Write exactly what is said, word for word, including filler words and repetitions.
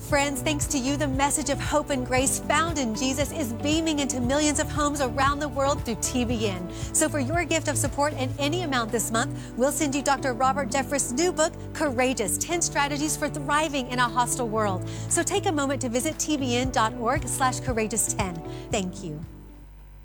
Friends, thanks to you, the message of hope and grace found in Jesus is beaming into millions of homes around the world through T B N. So for your gift of support in any amount this month, we'll send you Doctor Robert Jeffress' new book, Courageous, ten Strategies for Thriving in a Hostile World. So take a moment to visit tbn.org slash courageous10. Thank you.